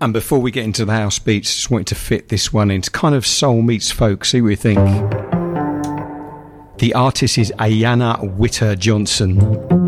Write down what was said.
And before we get into the house beats, just wanted to fit this one in. It's kind of soul meets folk. See what you think. The artist is Ayana Witter Johnson.